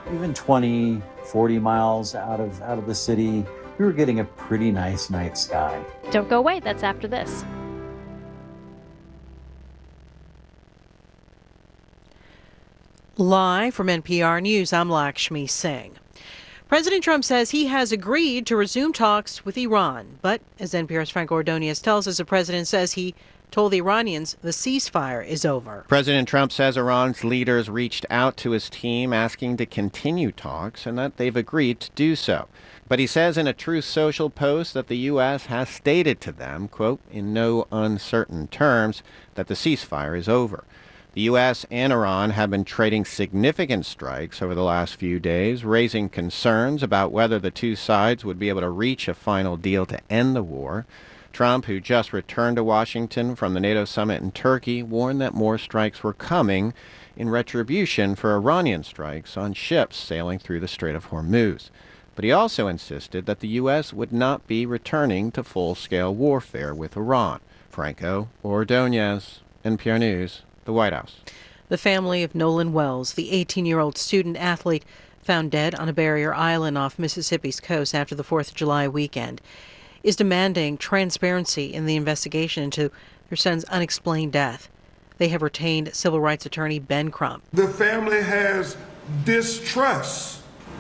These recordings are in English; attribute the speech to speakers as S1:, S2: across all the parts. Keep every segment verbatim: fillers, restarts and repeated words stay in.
S1: even twenty, forty miles out of out of the city, we were getting a pretty nice night sky.
S2: Don't go away. That's after this.
S3: Live from N P R News, I'm Lakshmi Singh. President Trump says he has agreed to resume talks with Iran. But as N P R's Frank Ordonez tells us, the president says he told the Iranians the ceasefire is over.
S4: President Trump says Iran's leaders reached out to his team asking to continue talks and that they've agreed to do so. But he says in a Truth Social post that the U S has stated to them, quote, in no uncertain terms, that the ceasefire is over. The U S and Iran have been trading significant strikes over the last few days, raising concerns about whether the two sides would be able to reach a final deal to end the war. Trump, who just returned to Washington from the NATO summit in Turkey, warned that more strikes were coming in retribution for Iranian strikes on ships sailing through the Strait of Hormuz. But he also insisted that the U S would not be returning to full-scale warfare with Iran. Franco Ordonez, N P R News, the White House.
S3: The family of Nolan Wells, the eighteen-year-old student athlete found dead on a barrier island off Mississippi's coast after the fourth of July weekend, is demanding transparency in the investigation into their son's unexplained death. They have retained civil rights attorney Ben Crump.
S5: The family has distrust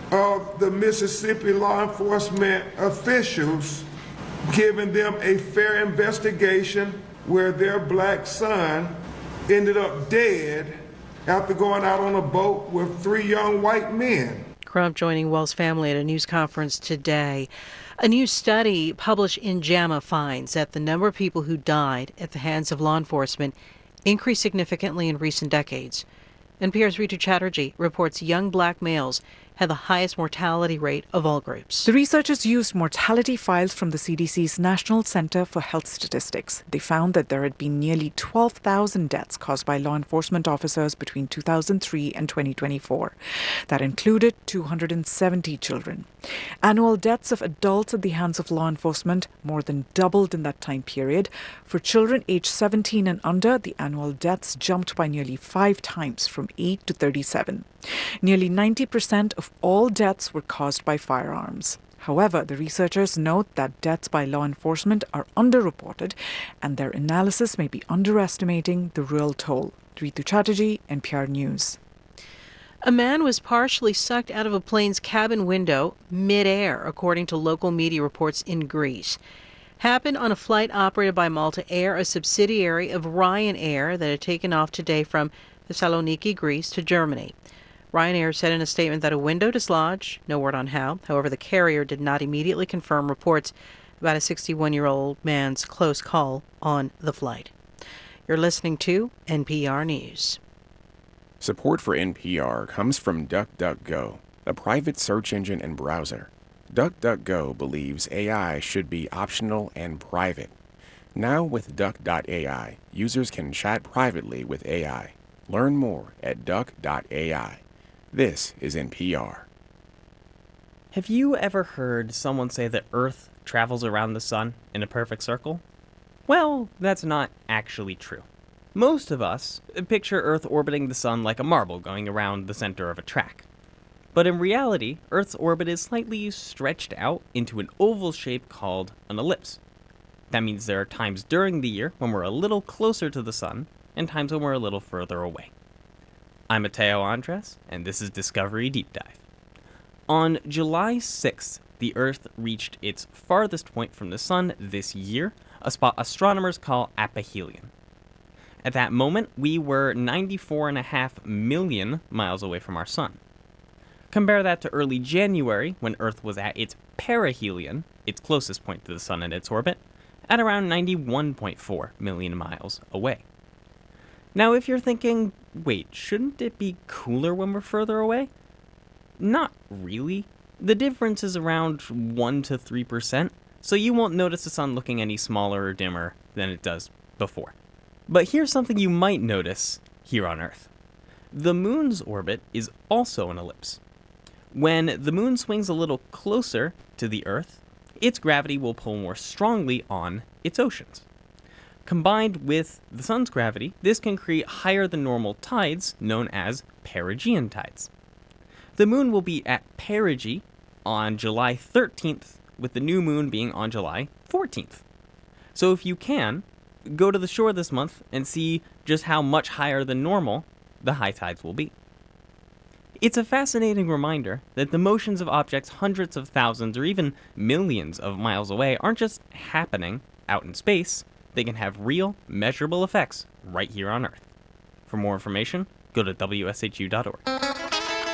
S5: of the Mississippi law enforcement officials giving them a fair investigation where their black son ended up dead after going out on a boat with three young white men.
S3: Crump joining Wells' family at a news conference today. A new study published in JAMA finds that the number of people who died at the hands of law enforcement increased significantly in recent decades. N P R's Ritu Chatterjee reports young black males had the highest mortality rate of all groups.
S6: The researchers used mortality files from the C D C's National Center for Health Statistics. They found that there had been nearly twelve thousand deaths caused by law enforcement officers between two thousand three and twenty twenty-four. That included two hundred seventy children. Annual deaths of adults at the hands of law enforcement more than doubled in that time period. For children aged seventeen and under, the annual deaths jumped by nearly five times, from eight to thirty-seven. Nearly ninety percent of all deaths were caused by firearms. However, the researchers note that deaths by law enforcement are underreported, and their analysis may be underestimating the real toll. Ritu Chatterjee, N P R News.
S3: A man was partially sucked out of a plane's cabin window mid-air, according to local media reports in Greece. Happened on a flight operated by Malta Air, a subsidiary of Ryanair that had taken off today from Thessaloniki, Greece, to Germany. Ryanair said in a statement that a window dislodged, no word on how. However, the carrier did not immediately confirm reports about a sixty-one-year-old man's close call on the flight. You're listening to N P R News.
S7: Support for N P R comes from DuckDuckGo, a private search engine and browser. DuckDuckGo believes A I should be optional and private. Now with Duck dot A I, users can chat privately with A I. Learn more at Duck dot A I. This is N P R.
S8: Have you ever heard someone say that Earth travels around the sun in a perfect circle? Well, that's not actually true. Most of us picture Earth orbiting the sun like a marble going around the center of a track. But in reality, Earth's orbit is slightly stretched out into an oval shape called an ellipse. That means there are times during the year when we're a little closer to the sun and times when we're a little further away. I'm Mateo Andres, and this is Discovery Deep Dive. On July sixth, the Earth reached its farthest point from the sun this year, a spot astronomers call aphelion. At that moment, we were ninety-four point five million miles away from our sun. Compare that to early January, when Earth was at its perihelion, its closest point to the sun in its orbit, at around ninety-one point four million miles away. Now, if you're thinking, wait, shouldn't it be cooler when we're further away? Not really. The difference is around one to three percent, so you won't notice the sun looking any smaller or dimmer than it does before. But here's something you might notice here on Earth. The moon's orbit is also an ellipse. When the moon swings a little closer to the Earth, its gravity will pull more strongly on its oceans. Combined with the sun's gravity, this can create higher than normal tides known as perigean tides. The moon will be at perigee on July thirteenth, with the new moon being on July fourteenth. So if you can, go to the shore this month and see just how much higher than normal the high tides will be. It's a fascinating reminder that the motions of objects hundreds of thousands or even millions of miles away aren't just happening out in space. They can have real, measurable effects right here on Earth. For more information, go to W S H U dot org.